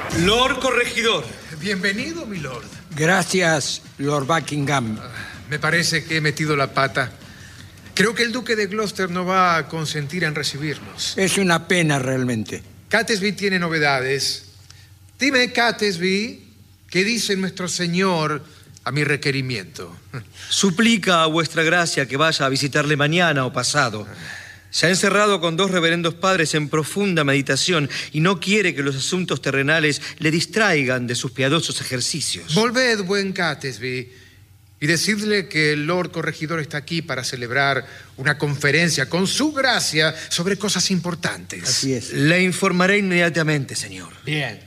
Lord Corregidor. Bienvenido, mi lord. Gracias, Lord Buckingham. Me parece que he metido la pata. Creo que el duque de Gloucester no va a consentir en recibirnos. Es una pena realmente. Catesby tiene novedades. Dime, Catesby, ¿qué dice nuestro señor a mi requerimiento? Suplica a vuestra gracia que vaya a visitarle mañana o pasado. Se ha encerrado con 2 reverendos padres en profunda meditación y no quiere que los asuntos terrenales le distraigan de sus piadosos ejercicios. Volved, buen Catesby, y decidle que el Lord Corregidor está aquí para celebrar una conferencia con su gracia sobre cosas importantes. Así es. Le informaré inmediatamente, señor. Bien.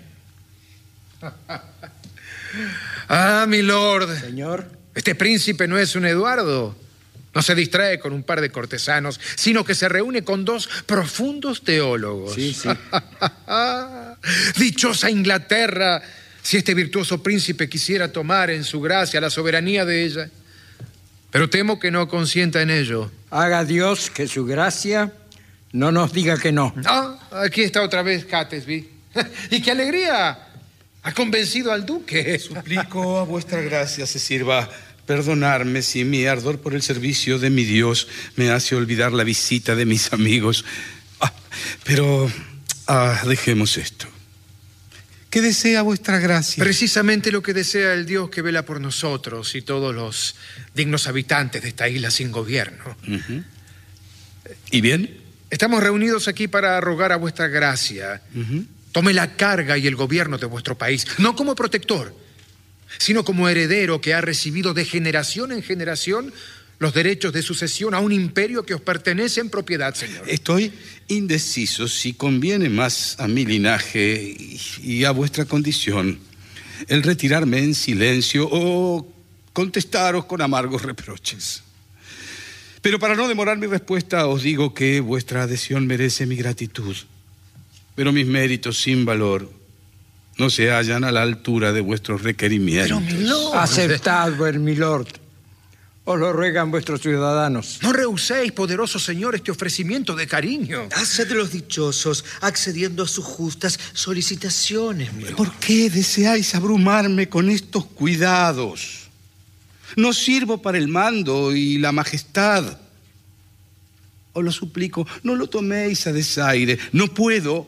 Ah, mi lord. Señor. Este príncipe no es un Eduardo. No se distrae con un par de cortesanos, sino que se reúne con 2 profundos teólogos. Sí, sí. Dichosa Inglaterra, si este virtuoso príncipe quisiera tomar en su gracia la soberanía de ella. Pero temo que no consienta en ello. Haga Dios que su gracia no nos diga que no. Ah, aquí está otra vez Catesby. ¡Y qué alegría! Ha convencido al duque. Suplico a vuestra gracia se sirva perdonarme si mi ardor por el servicio de mi Dios me hace olvidar la visita de mis amigos. Pero dejemos esto. ¿Qué desea vuestra gracia? Precisamente lo que desea el Dios que vela por nosotros y todos los dignos habitantes de esta isla sin gobierno. Uh-huh. ¿Y bien? Estamos reunidos aquí para rogar a vuestra gracia. Uh-huh. Tome la carga y el gobierno de vuestro país, no como protector, sino como heredero que ha recibido de generación en generación los derechos de sucesión a un imperio que os pertenece en propiedad, señor. Estoy indeciso si conviene más a mi linaje y a vuestra condición el retirarme en silencio o contestaros con amargos reproches. Pero para no demorar mi respuesta os digo que vuestra adhesión merece mi gratitud, pero mis méritos sin valor no se hallan a la altura de vuestros requerimientos. Pero, mi lord. Aceptad, buen milord. Os lo ruegan vuestros ciudadanos. No rehuséis, poderoso señor, este ofrecimiento de cariño. Haced de los dichosos, accediendo a sus justas solicitaciones, mi lord. ¿Por qué deseáis abrumarme con estos cuidados? No sirvo para el mando y la majestad. Os lo suplico, no lo toméis a desaire. No puedo.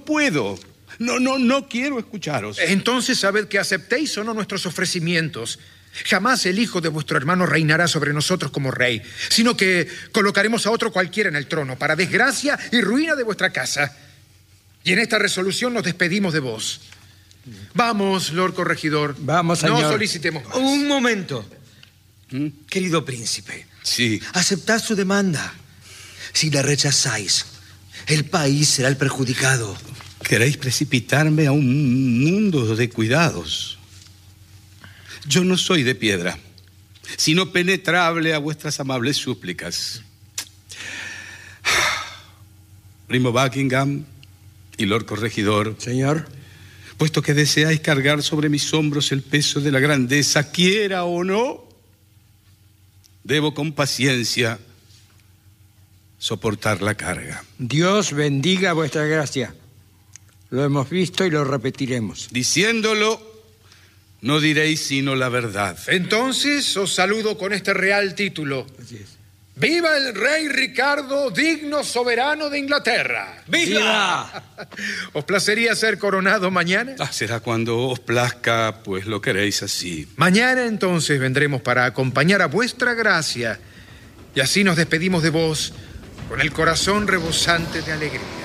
No quiero escucharos. Entonces sabed que aceptéis o no nuestros ofrecimientos. Jamás el hijo de vuestro hermano reinará sobre nosotros como rey, sino que colocaremos a otro cualquiera en el trono, para desgracia y ruina de vuestra casa. Y en esta resolución nos despedimos de vos. Vamos, Lord Corregidor. Vamos, señor. No solicitemos más. Un momento. Querido príncipe. Sí. Aceptad su demanda. Si la rechazáis, el país será el perjudicado. Queréis precipitarme a un mundo de cuidados. Yo no soy de piedra, sino penetrable a vuestras amables súplicas. Primo Buckingham y Lord Corregidor. Señor. Puesto que deseáis cargar sobre mis hombros el peso de la grandeza, quiera o no, debo con paciencia soportar la carga. Dios bendiga vuestra gracia. Lo hemos visto y lo repetiremos. Diciéndolo, no diréis sino la verdad. Entonces os saludo con este real título. Así es. ¡Viva el rey Ricardo, digno soberano de Inglaterra! ¡Viva! ¿Os placería ser coronado mañana? Será cuando os plazca, pues lo queréis así. Mañana entonces vendremos para acompañar a vuestra gracia y así nos despedimos de vos con el corazón rebosante de alegría.